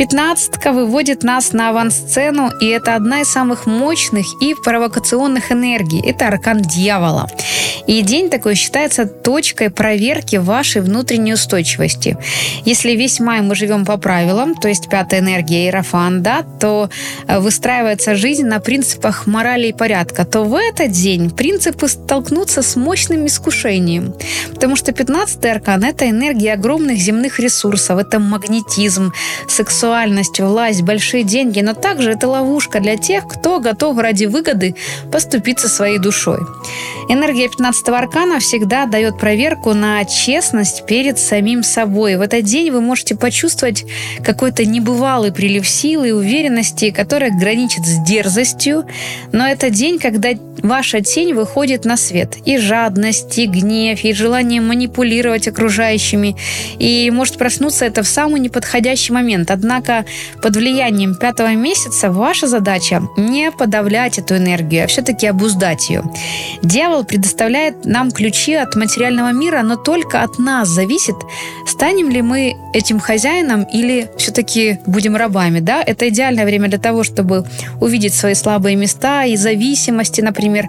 15-ка выводит нас на авансцену, и это одна из самых мощных и провокационных энергий. Это аркан дьявола. И день такой считается точкой проверки вашей внутренней устойчивости. Если весь май мы живем по правилам, то есть 5-я энергия Иерофант, да, то выстраивается жизнь на принципах морали и порядка, то в этот день принципы столкнутся с мощным искушением. Потому что 15-й аркан – это энергия огромных земных ресурсов, это магнетизм, сексуальность, власть, большие деньги, но также это ловушка для тех, кто готов ради выгоды поступиться своей душой. Энергия 15-го аркана всегда дает проверку на честность перед самим собой. В этот день вы можете почувствовать какой-то небывалый прилив силы и уверенности, которая граничит с дерзостью, но это день, когда ваша тень выходит на свет. И жадность, и гнев, и желание манипулировать окружающими. И может проснуться это в самый неподходящий момент. Однако под влиянием 5-го месяца ваша задача не подавлять эту энергию, а все-таки обуздать ее. Дьявол предоставляет нам ключи от материального мира, но только от нас зависит, станем ли мы этим хозяином или все-таки будем рабами. Да? Это идеальное время для того, чтобы увидеть свои слабые места и зависимости, например,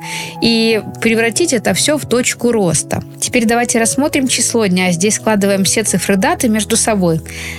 и превратить это все в точку роста. Теперь давайте рассмотрим число дня. Здесь складываем все цифры даты между собой.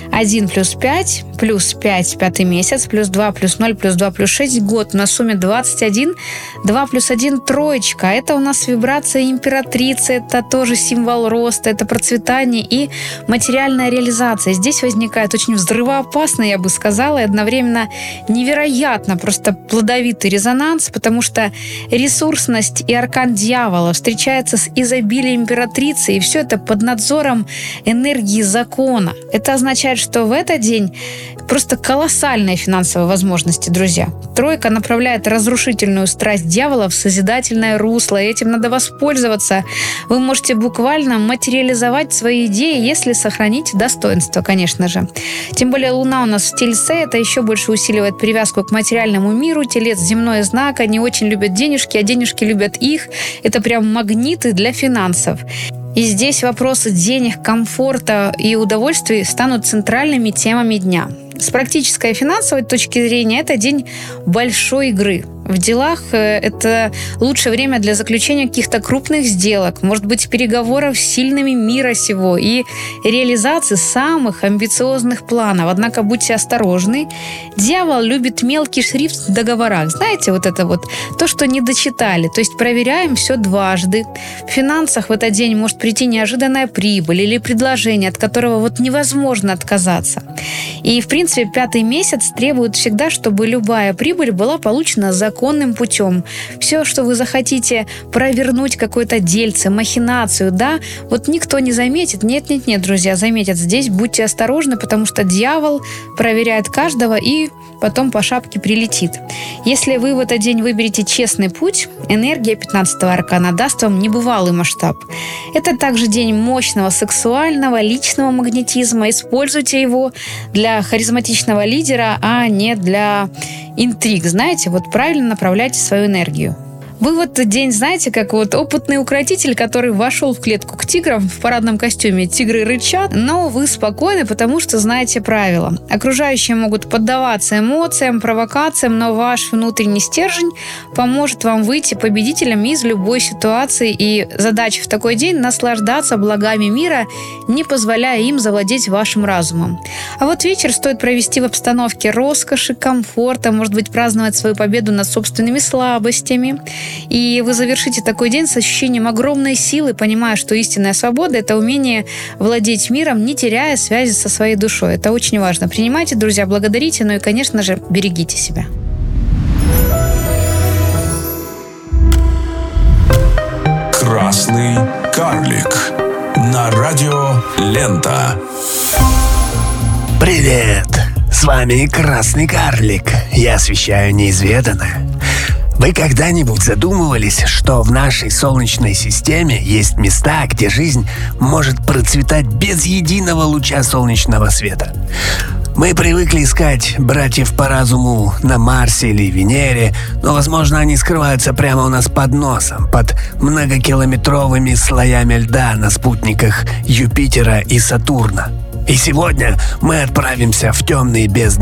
1 плюс 5, плюс 5, 5-й месяц, плюс 2, плюс 0, плюс 2, плюс 6, год. На сумме 21, 2 плюс 1, троечка. Это у нас вибрация императрицы, это тоже символ роста, это процветание и материальная реализация. Здесь возникает очень взрывоопасный, я бы сказала, и одновременно невероятно просто плодовитый резонанс, потому что ресурсность и аркан дьявола встречается с изобилием императрицы, и все это под надзором энергии закона. Это означает, что в этот день просто колоссальные финансовые возможности, друзья. Тройка направляет разрушительную страсть дьявола в созидательное русло, и этим надо воспользоваться. Вы можете буквально материализовать свои идеи, если сохранить достоинство, конечно же. Тем более Луна у нас в Тельце, это еще больше усиливает привязку к материальному миру. Телец – земной знак, они очень любят денежки, а денежки любят их. Это прям магниты для финансов. И здесь вопросы денег, комфорта и удовольствий станут центральными темами дня. С практической и финансовой точки зрения это день большой игры. В делах это лучшее время для заключения каких-то крупных сделок, может быть, переговоров с сильными мира сего и реализации самых амбициозных планов. Однако будьте осторожны. Дьявол любит мелкий шрифт в договорах. Знаете, вот это вот то, что не дочитали. То есть проверяем все дважды. В финансах в этот день может прийти неожиданная прибыль или предложение, от которого вот невозможно отказаться. И, в принципе, 5-й месяц требует всегда, чтобы любая прибыль была получена законным путем. Все, что вы захотите провернуть, какое-то дельце, махинацию, да, вот никто не заметит. Нет, друзья, заметят. Здесь будьте осторожны, потому что дьявол проверяет каждого и потом по шапке прилетит. Если вы в этот день выберете честный путь, энергия 15-го аркана даст вам небывалый масштаб. Это также день мощного сексуального, личного магнетизма. Используйте его для харизматичного лидера, а не для интриг. Знаете, вот правильно направляйте свою энергию. Вы в этот день, знаете, как вот опытный укротитель, который вошел в клетку к тиграм в парадном костюме. Тигры рычат, но вы спокойны, потому что знаете правила. Окружающие могут поддаваться эмоциям, провокациям, но ваш внутренний стержень поможет вам выйти победителем из любой ситуации. И задача в такой день – наслаждаться благами мира, не позволяя им завладеть вашим разумом. А вот вечер стоит провести в обстановке роскоши, комфорта, может быть, праздновать свою победу над собственными слабостями. И вы завершите такой день с ощущением огромной силы, понимая, что истинная свобода – это умение владеть миром, не теряя связи со своей душой. Это очень важно. Принимайте, друзья, благодарите, ну и, конечно же, берегите себя. Красный карлик на радио Лента. Привет! С вами Красный карлик. Я освещаю неизведанное. Вы когда-нибудь задумывались, что в нашей Солнечной системе есть места, где жизнь может процветать без единого луча солнечного света? Мы привыкли искать братьев по разуму на Марсе или Венере, но, возможно, они скрываются прямо у нас под носом, под многокилометровыми слоями льда на спутниках Юпитера и Сатурна. И сегодня мы отправимся в темные бездны